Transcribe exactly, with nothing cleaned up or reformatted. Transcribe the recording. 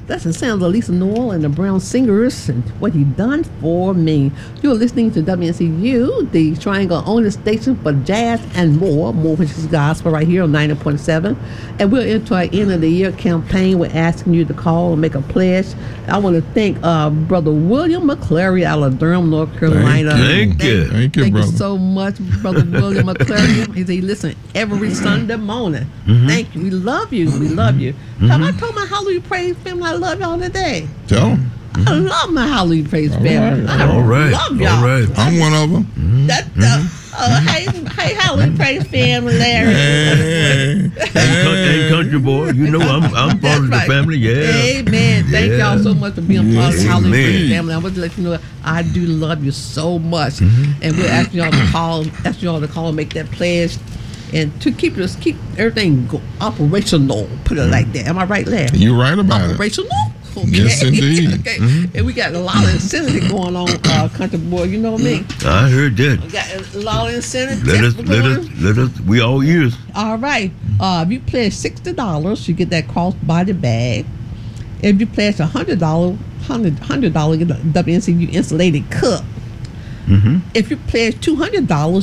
That's the sounds of Lisa Noel and the Brown Singers and what he done for me. You're listening to W N C U, the Triangle only station for jazz and more, more which is gospel right here on ninety point seven. And we're into our end of the year campaign. We're asking you to call and make a pledge. I want to thank uh, Brother William McClary out of Durham, North Carolina. Thank you. Thank you, thank you, thank brother. you so much, Brother William McClary. He said, listen every Sunday morning. Mm-hmm. Thank you. We love you. We love you. Mm-hmm. Have I told my Hallelujah Praise family I love y'all today? Tell them. I love my Hallelujah Praise All family. right. I All right. love y'all. All right. I'm one of them. Mm-hmm. That, uh, uh, hey, hey, Hallelujah Praise family, Larry. Hey, hey, country boy, you know I'm I'm part of the right. family. Yeah. Amen. Thank yeah. y'all so much for being part of the Yes. Hallelujah Amen. Praise family. I want to let you know I do love you so much, Mm-hmm. and we're asking y'all to call, asking y'all to call and make that pledge. And to keep us keep everything go, operational, put it like that. Am I right, Larry? You're right about operational? it. Okay. Yes, indeed. Okay. Mm-hmm. And we got a lot of incentive going on, uh, country boy. You know what I mean? I heard that. We got a lot of incentive. Let us, let us, let us. We all ears. All right. Uh, if you pledge sixty dollars, you get that crossbody bag. If you pledge a hundred dollars, hundred hundred dollars, get a W N C U insulated cup. Mm-hmm. If you pledge two hundred dollars,